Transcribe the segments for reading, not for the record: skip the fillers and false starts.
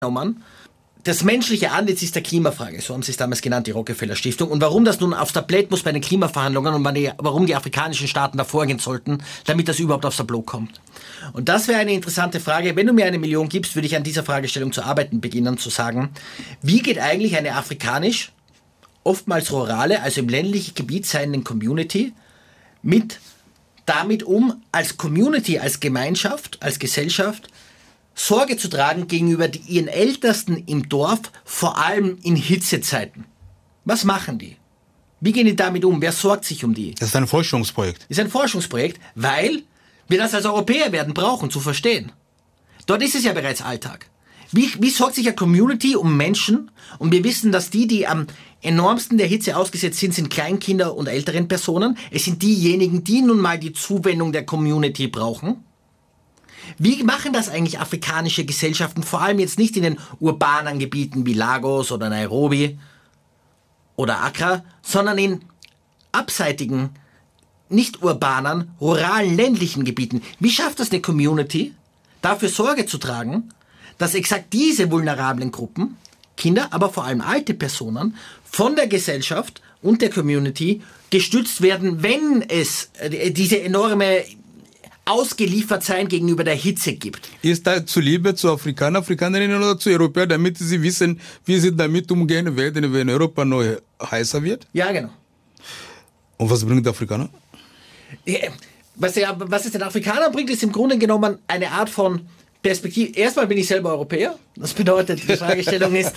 Das menschliche Antlitz ist der Klimafrage, so haben sie es damals genannt, die Rockefeller Stiftung. Und warum das nun aufs Tablett muss bei den Klimaverhandlungen und warum die afrikanischen Staaten da vorgehen sollten, damit das überhaupt aufs Tableau kommt. Und das wäre eine interessante Frage. Wenn du mir 1 Million gibst, würde ich an dieser Fragestellung zu arbeiten beginnen, zu sagen, wie geht eigentlich eine afrikanisch, oftmals rurale, also im ländlichen Gebiet seienden Community damit um, als Community, als Gemeinschaft, als Gesellschaft, Sorge zu tragen gegenüber ihren Ältesten im Dorf, vor allem in Hitzezeiten. Was machen die? Wie gehen die damit um? Wer sorgt sich um die? Das ist ein Forschungsprojekt. Das ist ein Forschungsprojekt, weil wir das als Europäer werden brauchen, zu verstehen. Dort ist es ja bereits Alltag. Wie sorgt sich eine Community um Menschen? Und wir wissen, dass die am enormsten der Hitze ausgesetzt sind Kleinkinder und älteren Personen. Es sind diejenigen, die nun mal die Zuwendung der Community brauchen. Wie machen das eigentlich afrikanische Gesellschaften, vor allem jetzt nicht in den urbanen Gebieten wie Lagos oder Nairobi oder Accra, sondern in abseitigen, nicht urbanen, ruralen, ländlichen Gebieten? Wie schafft das eine Community, dafür Sorge zu tragen, dass exakt diese vulnerablen Gruppen, Kinder, aber vor allem alte Personen, von der Gesellschaft und der Community gestützt werden, wenn es diese enorme Ausgeliefertsein gegenüber der Hitze gibt? Ist das zuliebe zu Afrikanerinnen oder zu Europäern, damit sie wissen, wie sie damit umgehen werden, wenn Europa noch heißer wird? Ja, genau. Und was bringt der Afrikaner? Was es den Afrikanern bringt, ist im Grunde genommen eine Art von Perspektive. Erstmal bin ich selber Europäer. Das bedeutet, die Fragestellung ist,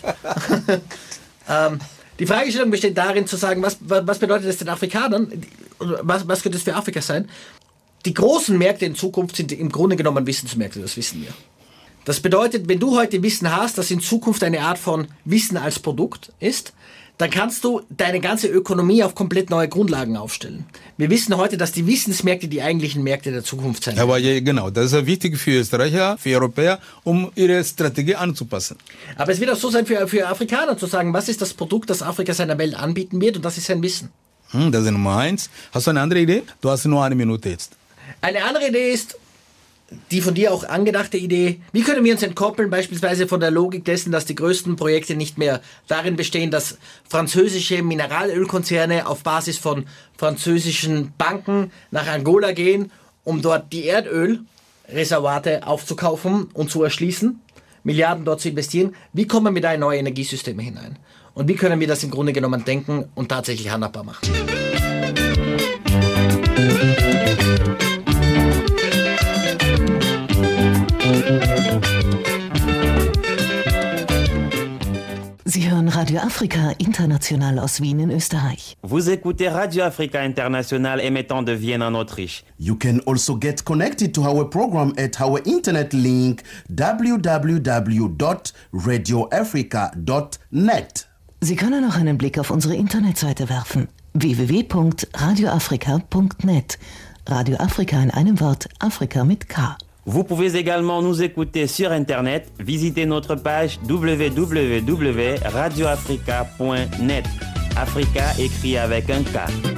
die Fragestellung besteht darin zu sagen, was bedeutet es den Afrikanern? Was könnte es für Afrika sein? Die großen Märkte in Zukunft sind im Grunde genommen Wissensmärkte, das wissen wir. Das bedeutet, wenn du heute Wissen hast, das in Zukunft eine Art von Wissen als Produkt ist, dann kannst du deine ganze Ökonomie auf komplett neue Grundlagen aufstellen. Wir wissen heute, dass die Wissensmärkte die eigentlichen Märkte der Zukunft sind. Aber ja, genau, das ist wichtig für Österreicher, für Europäer, um ihre Strategie anzupassen. Aber es wird auch so sein für Afrikaner zu sagen, was ist das Produkt, das Afrika seiner Welt anbieten wird, und das ist sein Wissen. Das ist Nummer 1. Hast du eine andere Idee? Du hast nur 1 Minute jetzt. Eine andere Idee ist, die von dir auch angedachte Idee, wie können wir uns entkoppeln beispielsweise von der Logik dessen, dass die größten Projekte nicht mehr darin bestehen, dass französische Mineralölkonzerne auf Basis von französischen Banken nach Angola gehen, um dort die Erdölreservate aufzukaufen und zu erschließen, Milliarden dort zu investieren. Wie kommen wir da in neue Energiesysteme hinein? Und wie können wir das im Grunde genommen denken und tatsächlich handhabbar machen? Sie hören Radio Afrika International aus Wien in Österreich. Vous écoutez Radio Africa International émettant de Vienne en Autriche. You can also get connected to our program at our internet link www.radioafrica.net. Sie können auch einen Blick auf unsere Internetseite werfen: www.radioafrica.net. Radio Afrika in einem Wort, Afrika mit K. Vous pouvez également nous écouter sur Internet. Visitez notre page www.radioafrica.net. Africa écrit avec un K.